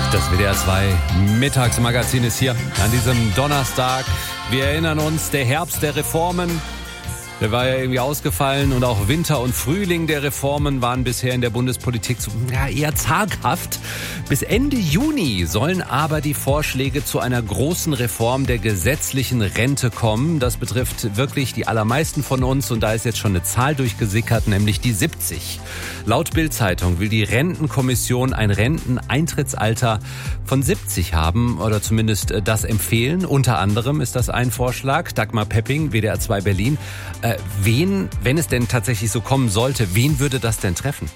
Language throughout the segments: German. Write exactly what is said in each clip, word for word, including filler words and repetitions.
Das W D R zwei Mittagsmagazin ist hier an diesem Donnerstag. Wir erinnern uns, der Herbst der Reformen, der war ja irgendwie ausgefallen und auch Winter und Frühling der Reformen waren bisher in der Bundespolitik so, ja, eher zaghaft. Bis Ende Juni sollen aber die Vorschläge zu einer großen Reform der gesetzlichen Rente kommen. Das betrifft wirklich die allermeisten von uns und da ist jetzt schon eine Zahl durchgesickert, nämlich die siebzig. Laut Bild-Zeitung will die Rentenkommission ein Renteneintrittsalter von siebzig haben oder zumindest das empfehlen. Unter anderem ist das ein Vorschlag. Dagmar Pepping, W D R zwei Berlin. Äh, wen, wenn es denn tatsächlich so kommen sollte, wen würde das denn treffen?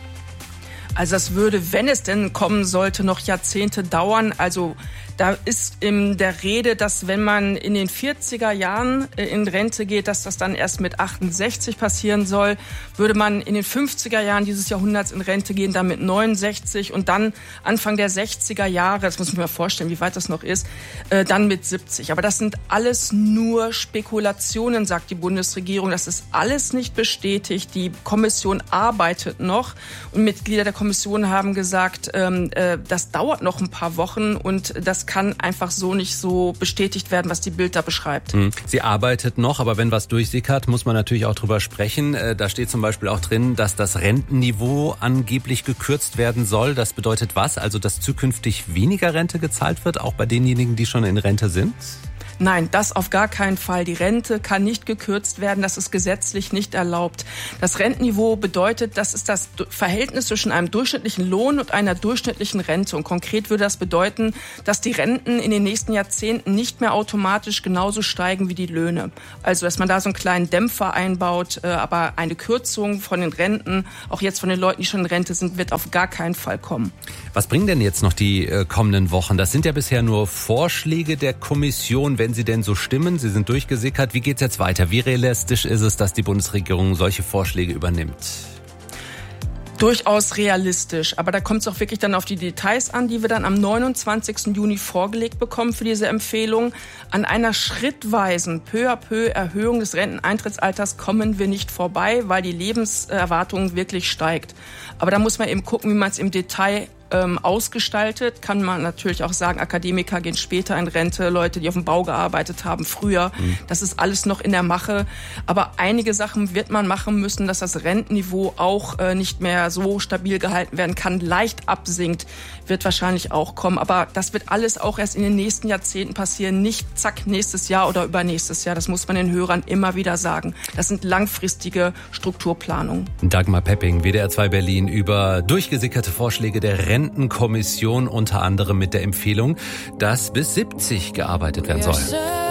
Also das würde, wenn es denn kommen sollte, noch Jahrzehnte dauern. Also da ist in der Rede, dass wenn man in den vierziger Jahren in Rente geht, dass das dann erst mit achtundsechzig passieren soll. Würde man in den fünfziger Jahren dieses Jahrhunderts in Rente gehen, dann mit neunundsechzig und dann Anfang der sechziger Jahre, das muss ich mir mal vorstellen, wie weit das noch ist, dann mit siebzig. Aber das sind alles nur Spekulationen, sagt die Bundesregierung. Das ist alles nicht bestätigt. Die Kommission arbeitet noch und Mitglieder der Kommission haben gesagt, das dauert noch ein paar Wochen und das kann einfach so nicht so bestätigt werden, was die Bild da beschreibt. Sie arbeitet noch, aber wenn was durchsickert, muss man natürlich auch drüber sprechen. Da steht zum Beispiel auch drin, dass das Rentenniveau angeblich gekürzt werden soll. Das bedeutet was? Also, dass zukünftig weniger Rente gezahlt wird, auch bei denjenigen, die schon in Rente sind? Nein, das auf gar keinen Fall. Die Rente kann nicht gekürzt werden. Das ist gesetzlich nicht erlaubt. Das Rentenniveau bedeutet, das ist das Verhältnis zwischen einem durchschnittlichen Lohn und einer durchschnittlichen Rente. Und konkret würde das bedeuten, dass die Renten in den nächsten Jahrzehnten nicht mehr automatisch genauso steigen wie die Löhne. Also, dass man da so einen kleinen Dämpfer einbaut. Aber eine Kürzung von den Renten, auch jetzt von den Leuten, die schon in Rente sind, wird auf gar keinen Fall kommen. Was bringen denn jetzt noch die äh, kommenden Wochen? Das sind ja bisher nur Vorschläge der Kommission, wenn sie denn so stimmen. Sie sind durchgesickert. Wie geht's jetzt weiter? Wie realistisch ist es, dass die Bundesregierung solche Vorschläge übernimmt? Durchaus realistisch. Aber da kommt es auch wirklich dann auf die Details an, die wir dann am neunundzwanzigsten Juni vorgelegt bekommen für diese Empfehlung. An einer schrittweisen peu à peu Erhöhung des Renteneintrittsalters kommen wir nicht vorbei, weil die Lebenserwartung wirklich steigt. Aber da muss man eben gucken, wie man es im Detail ähm, ausgestaltet. Kann man natürlich auch sagen, Akademiker gehen später in Rente, Leute, die auf dem Bau gearbeitet haben, früher. Mhm. Das ist alles noch in der Mache. Aber einige Sachen wird man machen müssen, dass das Rentenniveau auch äh, nicht mehr so stabil gehalten werden kann, leicht absinkt, wird wahrscheinlich auch kommen. Aber das wird alles auch erst in den nächsten Jahrzehnten passieren, nicht zack, nächstes Jahr oder übernächstes Jahr. Das muss man den Hörern immer wieder sagen. Das sind langfristige Strukturplanungen. Dagmar Pepping, W D R zwei Berlin, über durchgesickerte Vorschläge der Rentenkommission, unter anderem mit der Empfehlung, dass bis siebzig gearbeitet werden soll.